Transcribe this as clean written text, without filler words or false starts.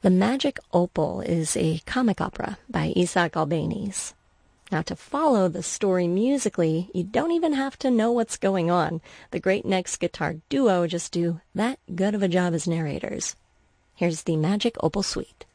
The Magic Opal is a comic opera by Isaac Albéniz. Now, to follow the story musically, you don't even have to know what's going on. The Great Neck's guitar duo just do that good of a job as narrators. Here's the Magic Opal Suite.